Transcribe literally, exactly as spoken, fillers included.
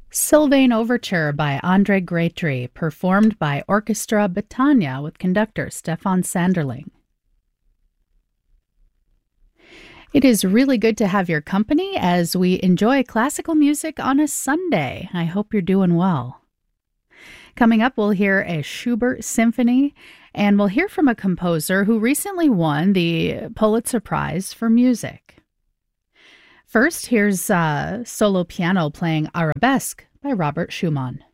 Sylvain Overture by André Grétry, performed by Orchestra Britannia with conductor Stefan Sanderling. It is really good to have your company as we enjoy classical music on a Sunday. I hope you're doing well. Coming up, we'll hear a Schubert symphony, and we'll hear from a composer who recently won the Pulitzer Prize for Music. First, here's uh, solo piano playing Arabesque by Robert Schumann.